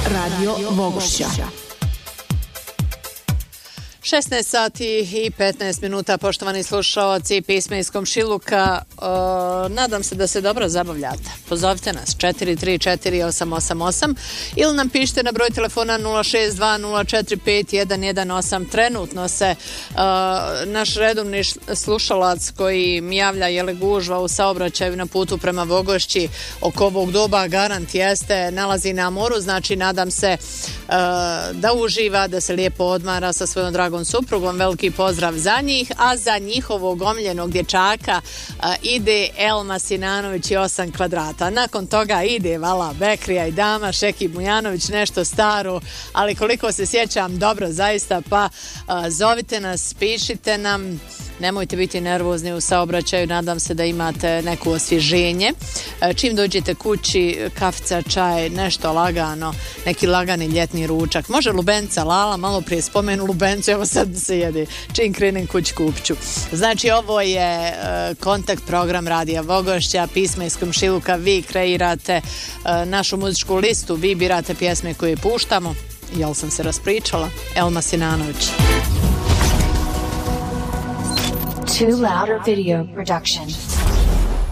Radio Vogošća. 16 sati i 15 minuta, poštovani slušalci Pisma iz komšiluka. Nadam se da se dobro zabavljate. Pozovite nas 434-888 ili nam pišite na broj telefona 062-045-118. Trenutno se naš redovni slušalac koji mi javlja je li gužva u saobraćaju na putu prema Vogošći oko ovog doba, garant jeste, nalazi na moru, znači nadam se da uživa, da se lijepo odmara sa svojom dragom suprugom. Veliki pozdrav za njih, a za njihovog omiljenog dječaka ide Elma Sinanović i 8 kvadrata. Nakon toga ide Vala Bekrija i dama Šekib Mujanović, nešto staro, ali koliko se sjećam dobro zaista, pa zovite nas, pišite nam. Nemojte biti nervozni u saobraćaju, nadam se da imate neko osvježenje. Čim dođete kući, kafica, čaj, nešto lagano, neki lagani ljetni ručak. Može lubenca, Lala, malo prije spomenu lubencu, evo sad se jede. Čim krenem kući kupću. Znači, ovo je kontakt program Radija Vogošća, Pisma iz komšiluka, vi kreirate našu muzičku listu, vi birate pjesme koje puštamo. Jel sam se raspričala? Elma Sinanović. Too Loud Video Production.